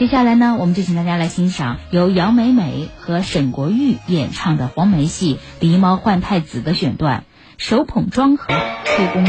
接下来呢，我们就请大家来欣赏由杨美美和沈国玉演唱的黄梅戏《狸猫换太子》的选段，手捧庄盒，推宫。